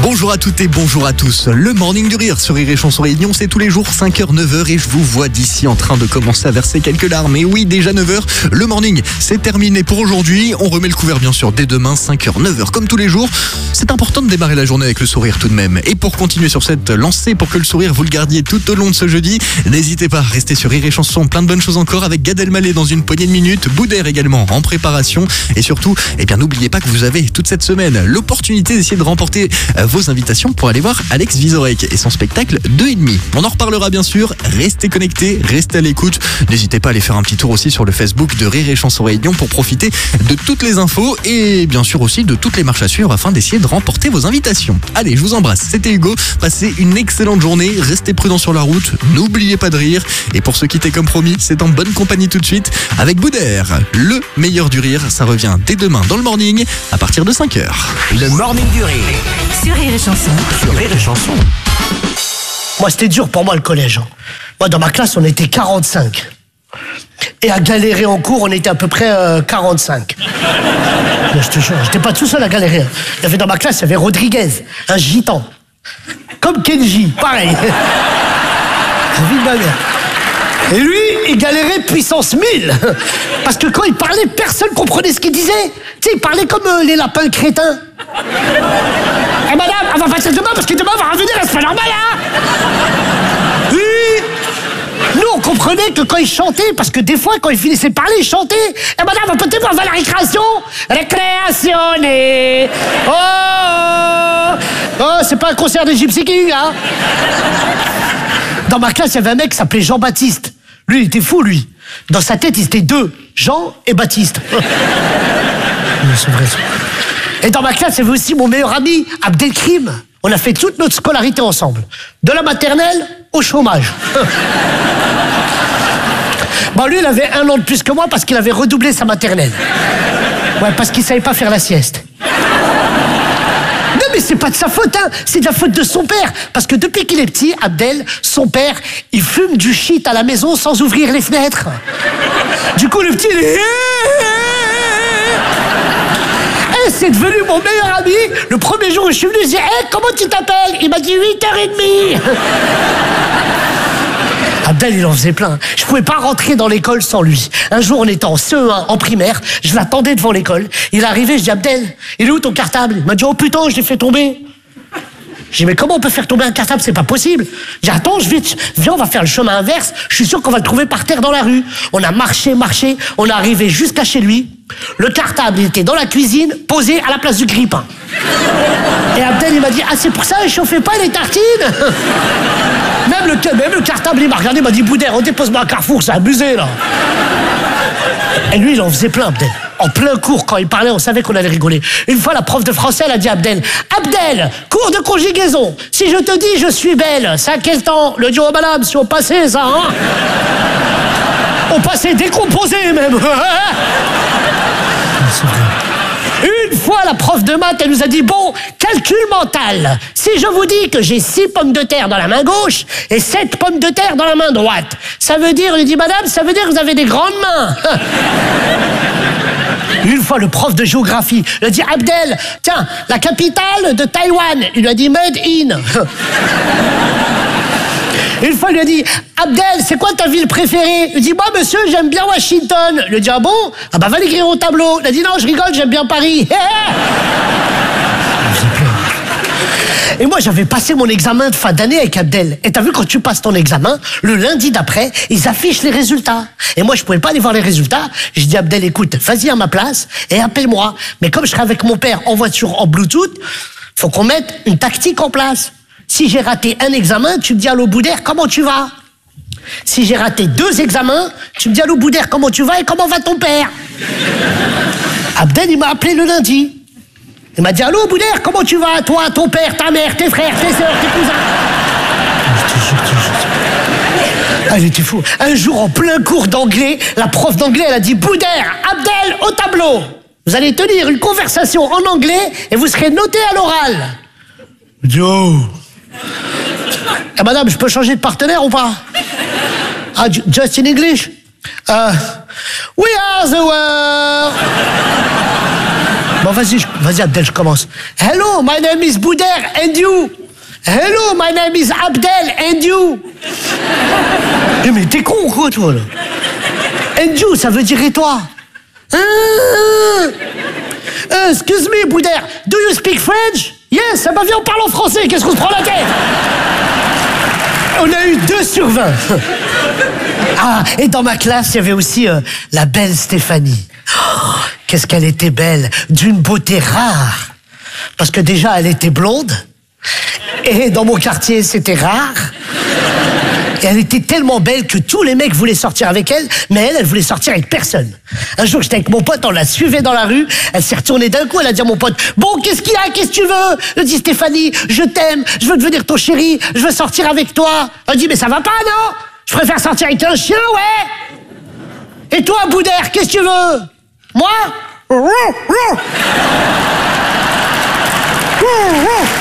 Bonjour à toutes et bonjour à tous. Le Morning du Rire sur Rire et Chanson Réunion, c'est tous les jours 5h, 9h et je vous vois d'ici en train de commencer à verser quelques larmes. Et oui, déjà 9h, le morning, c'est terminé pour aujourd'hui. On remet le couvert bien sûr dès demain, 5h, 9h comme tous les jours. C'est important de démarrer la journée avec le sourire tout de même. Et pour continuer sur cette lancée, pour que le sourire vous le gardiez tout au long de ce jeudi, n'hésitez pas à rester sur Rire et Chanson. Plein de bonnes choses encore avec Gad Elmaleh dans une poignée de minutes, Boudère également en préparation. Et surtout, n'oubliez pas que vous avez toute cette semaine l'opportunité d'essayer de remporter vos invitations pour aller voir Alex Vizorek et son spectacle 2,5. On en reparlera bien sûr, restez connectés, restez à l'écoute. N'hésitez pas à aller faire un petit tour aussi sur le Facebook de Rire et Chanson Réunion pour profiter de toutes les infos et bien sûr aussi de toutes les marches à suivre afin d'essayer de remporter vos invitations. Allez, je vous embrasse, c'était Hugo, passez une excellente journée, restez prudents sur la route, n'oubliez pas de rire et pour se quitter comme promis, c'est en bonne compagnie tout de suite avec Boudère. Le meilleur du rire, ça revient dès demain dans le morning à partir de 5h. Le morning du rire. Sur Rire et Chanson. Sur Rire et Chanson. Moi, c'était dur pour moi, le collège. Moi, dans ma classe, on était 45. Et à galérer en cours, on était à peu près 45. Mais je te jure, j'étais pas tout seul à galérer. Il y avait dans ma classe, il y avait Rodriguez, un gitan. Comme Kenji, pareil. La vie de ma mère. Et lui, il galérait puissance 1000. Parce que quand il parlait, personne comprenait ce qu'il disait. Tu sais, il parlait comme les lapins crétins. Eh madame, on va passer demain parce que demain on va revenir, c'est pas normal, hein? Oui. Nous, on comprenait que quand il chantait, parce que des fois, quand il finissait de parler, il chantait. Eh madame, on peut voir la récréation? Récréatione. Oh, c'est pas un concert de Gypsy King, hein? Dans ma classe, il y avait un mec qui s'appelait Jean-Baptiste. Lui, il était fou, lui. Dans sa tête, il était deux, Jean et Baptiste. Mais c'est vrai, ça. Et dans ma classe, il y avait aussi mon meilleur ami, Abdelkrim. On a fait toute notre scolarité ensemble. De la maternelle au chômage. Bon, lui, il avait 1 an de plus que moi parce qu'il avait redoublé sa maternelle. Ouais, parce qu'il savait pas faire la sieste. Non, mais c'est pas de sa faute, hein. C'est de la faute de son père. Parce que depuis qu'il est petit, Abdel, son père, il fume du shit à la maison sans ouvrir les fenêtres. Du coup, le petit, il est... C'est devenu mon meilleur ami. Le premier jour où je suis venu, je dis hey, comment tu t'appelles? Il m'a dit 8h30. Abdel, il en faisait plein. Je pouvais pas rentrer dans l'école sans lui. Un jour, on était en CE1, en primaire. Je l'attendais devant l'école. Il est arrivé, je dis Abdel, il est où ton cartable? Il m'a dit oh putain, je l'ai fait tomber. J'ai dit mais comment on peut faire tomber un cartable? C'est pas possible. J'ai dit attends, viens, on va faire le chemin inverse. Je suis sûr qu'on va le trouver par terre dans la rue. On a marché, on est arrivé jusqu'à chez lui. Le cartable, il était dans la cuisine, posé à la place du grille-pain. Et Abdel, il m'a dit ah c'est pour ça, il chauffait pas les tartines. Même le cartable, il m'a regardé, il m'a dit Boudère, on dépose-moi à Carrefour, c'est abusé là. Et lui, il en faisait plein, Abdel. En plein cours, quand il parlait, on savait qu'on allait rigoler. Une fois, la prof de français, elle a dit à Abdel, Abdel, cours de conjugaison. Si je te dis je suis belle, c'est à quel temps? Le dit, oh madame, si on passait ça, hein? On passait décomposé même. Une fois, la prof de maths, elle nous a dit, bon, calcul mental. Si je vous dis que j'ai 6 pommes de terre dans la main gauche et 7 pommes de terre dans la main droite, ça veut dire, il dit, madame, ça veut dire que vous avez des grandes mains. Une fois, le prof de géographie, il a dit, Abdel, tiens, la capitale de Taïwan. Il lui a dit, made in. Une fois, il lui a dit, Abdel, c'est quoi ta ville préférée? Il dit, moi, monsieur, j'aime bien Washington. Il lui a dit, ah bon? Ah bah, va l'écrire au tableau. Il a dit, non, je rigole, j'aime bien Paris. Et moi, j'avais passé mon examen de fin d'année avec Abdel. Et t'as vu, quand tu passes ton examen, le lundi d'après, ils affichent les résultats. Et moi, je pouvais pas aller voir les résultats. Je dis, Abdel, écoute, vas-y à ma place et appelle-moi. Mais comme je serai avec mon père en voiture en Bluetooth, faut qu'on mette une tactique en place. Si j'ai raté un examen, tu me dis allô Boudère, comment tu vas? Si j'ai raté 2 examens, tu me dis allô Boudère, comment tu vas et comment va ton père? Abdel, il m'a appelé le lundi. Il m'a dit allô Boudère, comment tu vas? Toi, ton père, ta mère, tes frères, tes sœurs, tes cousins. Ah, il était fou. Un jour, en plein cours d'anglais, la prof d'anglais, elle a dit Boudère, Abdel, au tableau. Vous allez tenir une conversation en anglais et vous serez noté à l'oral. Joe. Eh madame, je peux changer de partenaire ou pas? Ah, just in English? We are the world. Bon, vas-y, Abdel, je commence. Hello, my name is Bouder, and you? Hello, my name is Abdel, and you? Mais t'es con ou quoi, toi, là? And you, ça veut dire et toi? Excuse me, Bouder, do you speak French? Yes, ça va, viens, on parle en français, qu'est-ce qu'on se prend la tête? On a eu 2 sur 20. Ah, et dans ma classe, il y avait aussi la belle Stéphanie. Oh, qu'est-ce qu'elle était belle, d'une beauté rare. Parce que déjà, elle était blonde. Et dans mon quartier, c'était rare. Et elle était tellement belle que tous les mecs voulaient sortir avec elle, mais elle voulait sortir avec personne. Un jour, j'étais avec mon pote, on la suivait dans la rue, elle s'est retournée d'un coup, elle a dit à mon pote, bon, qu'est-ce qu'il y a, qu'est-ce que tu veux? Elle dit, Stéphanie, je t'aime, je veux devenir ton chéri, je veux sortir avec toi. Elle dit, mais ça va pas, non? Je préfère sortir avec un chien, ouais. Et toi, Boudère, qu'est-ce que tu veux? Moi?